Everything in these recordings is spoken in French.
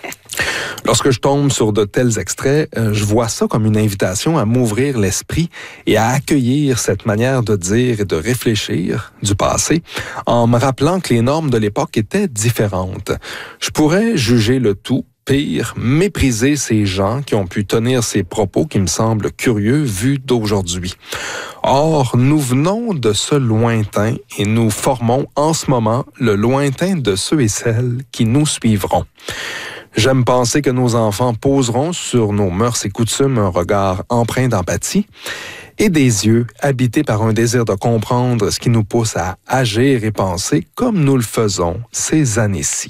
Lorsque je tombe sur de tels extraits, je vois ça comme une invitation à m'ouvrir l'esprit et à accueillir cette manière de dire et de réfléchir du passé, en me rappelant que les normes de l'époque étaient différentes. Je pourrais juger le tout, pire, mépriser ces gens qui ont pu tenir ces propos qui me semblent curieux vus d'aujourd'hui. Or, nous venons de ce lointain et nous formons en ce moment le lointain de ceux et celles qui nous suivront. J'aime penser que nos enfants poseront sur nos mœurs et coutumes un regard empreint d'empathie et des yeux habités par un désir de comprendre ce qui nous pousse à agir et penser comme nous le faisons ces années-ci.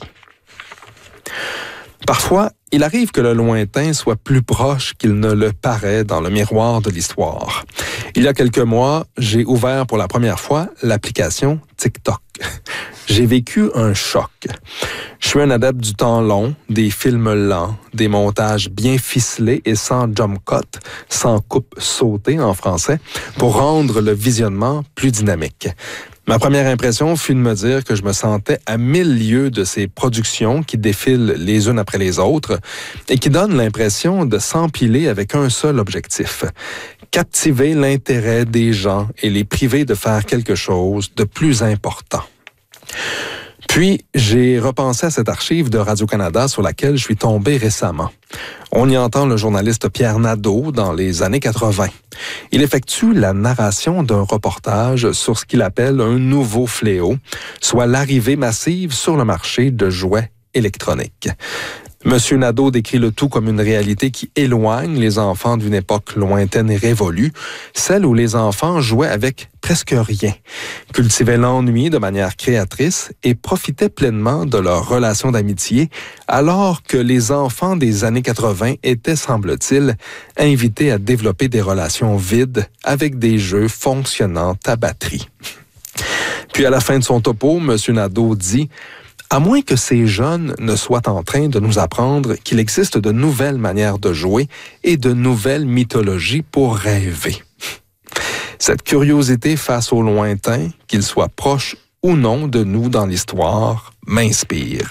Parfois, il arrive que le lointain soit plus proche qu'il ne le paraît dans le miroir de l'histoire. Il y a quelques mois, j'ai ouvert pour la première fois l'application TikTok. J'ai vécu un choc. Je suis un adepte du temps long, des films lents, des montages bien ficelés et sans jump cut, sans coupe sautée en français, pour rendre le visionnement plus dynamique. Ma première impression fut de me dire que je me sentais à 1000 lieues de ces productions qui défilent les unes après les autres et qui donnent l'impression de s'empiler avec un seul objectif: captiver l'intérêt des gens et les priver de faire quelque chose de plus important. Puis, j'ai repensé à cette archive de Radio-Canada sur laquelle je suis tombé récemment. On y entend le journaliste Pierre Nadeau dans les années 80. Il effectue la narration d'un reportage sur ce qu'il appelle un nouveau fléau, soit l'arrivée massive sur le marché de jouets électroniques. Monsieur Nadeau décrit le tout comme une réalité qui éloigne les enfants d'une époque lointaine et révolue, celle où les enfants jouaient avec presque rien, cultivaient l'ennui de manière créatrice et profitaient pleinement de leurs relations d'amitié, alors que les enfants des années 80 étaient, semble-t-il, invités à développer des relations vides avec des jeux fonctionnant à batterie. Puis à la fin de son topo, Monsieur Nadeau dit: à moins que ces jeunes ne soient en train de nous apprendre qu'il existe de nouvelles manières de jouer et de nouvelles mythologies pour rêver. Cette curiosité face au lointain, qu'il soit proche ou non de nous dans l'histoire, m'inspire.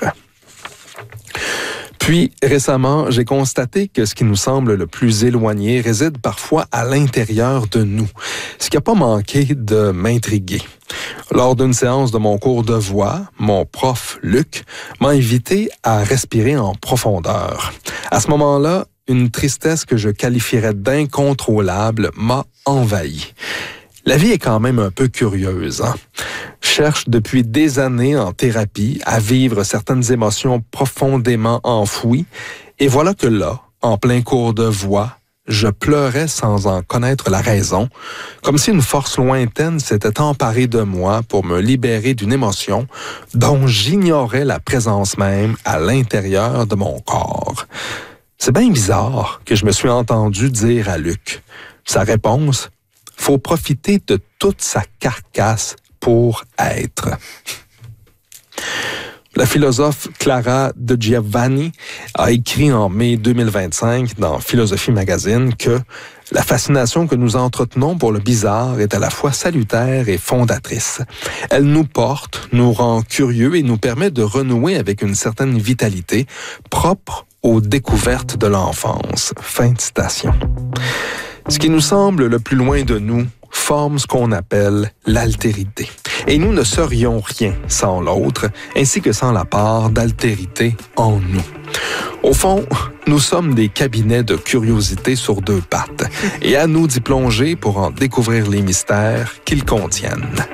Puis, récemment, j'ai constaté que ce qui nous semble le plus éloigné réside parfois à l'intérieur de nous, ce qui n'a pas manqué de m'intriguer. Lors d'une séance de mon cours de voix, mon prof, Luc, m'a invité à respirer en profondeur. À ce moment-là, une tristesse que je qualifierais d'incontrôlable m'a envahi. La vie est quand même un peu curieuse, hein? Je cherche depuis des années en thérapie à vivre certaines émotions profondément enfouies, et voilà que là, en plein cours de voix, je pleurais sans en connaître la raison, comme si une force lointaine s'était emparée de moi pour me libérer d'une émotion dont j'ignorais la présence même à l'intérieur de mon corps. C'est bien bizarre que je me suis entendu dire à Luc. Sa réponse: faut profiter de toute sa carcasse pour être. La philosophe Clara de Giovanni a écrit en mai 2025 dans Philosophie Magazine que la fascination que nous entretenons pour le bizarre est à la fois salutaire et fondatrice. Elle nous porte, nous rend curieux et nous permet de renouer avec une certaine vitalité propre aux découvertes de l'enfance. Fin de citation. Ce qui nous semble le plus loin de nous forme ce qu'on appelle l'altérité. Et nous ne serions rien sans l'autre, ainsi que sans la part d'altérité en nous. Au fond, nous sommes des cabinets de curiosité sur deux pattes, et à nous d'y plonger pour en découvrir les mystères qu'ils contiennent.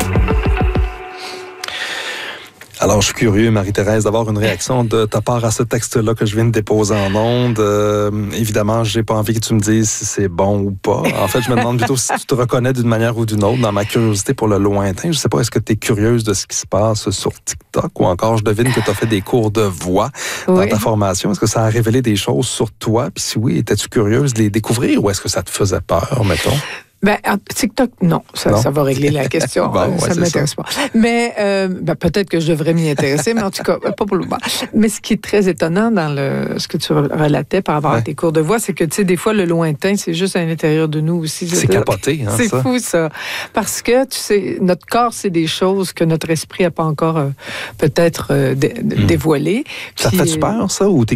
Alors, je suis curieux, Marie-Thérèse, d'avoir une réaction de ta part à ce texte-là que je viens de déposer en ondes. Évidemment, j'ai pas envie que tu me dises si c'est bon ou pas. En fait, je me demande plutôt si tu te reconnais d'une manière ou d'une autre dans ma curiosité pour le lointain. Je sais pas, est-ce que tu es curieuse de ce qui se passe sur TikTok ou encore, je devine que tu as fait des cours de voix dans ta formation. Est-ce que ça a révélé des choses sur toi? Puis si oui, étais-tu curieuse de les découvrir ou est-ce que ça te faisait peur, mettons? Ben, TikTok, non. Ça va régler la question. Bon, ça ne m'intéresse pas. Mais peut-être que je devrais m'y intéresser, mais en tout cas, pas pour le moment. Mais ce qui est très étonnant dans ce que tu relatais par rapport à tes cours de voix, c'est que, tu sais, des fois, le lointain, c'est juste à l'intérieur de nous aussi. C'est capoté, hein, c'est fou, ça. Parce que, tu sais, notre corps, c'est des choses que notre esprit n'a pas encore peut-être dévoilées. Ça te fait peur, ça, ou t'es